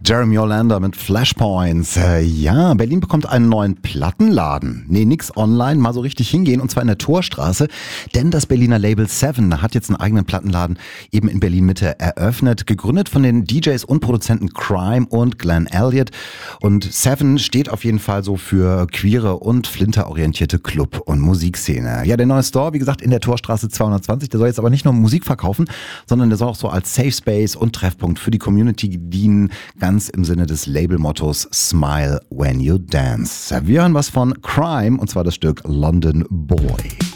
Jeremy Olander mit Flashpoints. Ja, Berlin bekommt einen neuen Plattenladen. Nee, nix online, mal so richtig hingehen, und zwar in der Torstraße. Denn das Berliner Label Seven hat jetzt einen eigenen Plattenladen eben in Berlin-Mitte eröffnet. Gegründet von den DJs und Produzenten Crime und Glenn Elliott. Und Seven steht auf jeden Fall so für queere und flinterorientierte Club- und Musikszene. Ja, der neue Store, wie gesagt, in der Torstraße 220, der soll jetzt aber nicht nur Musik verkaufen, sondern der soll auch so als Safe Space und Treffpunkt für die Community dienen. Ganz im Sinne des Labelmottos Smile When You Dance. Wir hören was von Crime, und zwar das Stück London Boy.